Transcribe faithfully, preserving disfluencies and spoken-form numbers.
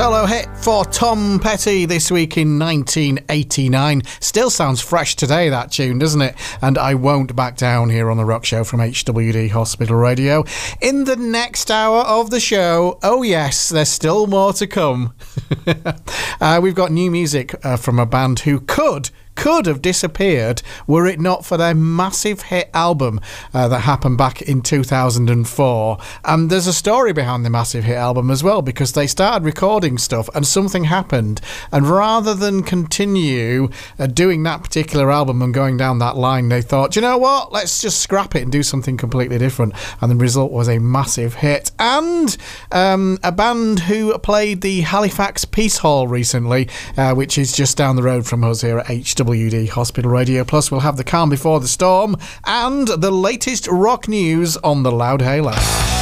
Solo hit for Tom Petty this week in nineteen eighty-nine. Still sounds fresh today, that tune, doesn't it? And I Won't Back Down here on The Rock Show from H W D Hospital Radio. In the next hour of the show, oh yes, there's still more to come. uh, we've got new music uh, from a band who could could have disappeared were it not for their massive hit album uh, that happened back in two thousand four. And there's a story behind the massive hit album as well, because they started recording stuff and something happened, and rather than continue uh, doing that particular album and going down that line, they thought, you know what, let's just scrap it and do something completely different. And the result was a massive hit. And um, a band who played the Halifax Peace Hall recently, uh, which is just down the road from us here at H W D Hospital Radio. Plus, we'll have the calm before the storm and the latest rock news on the Loud Halo.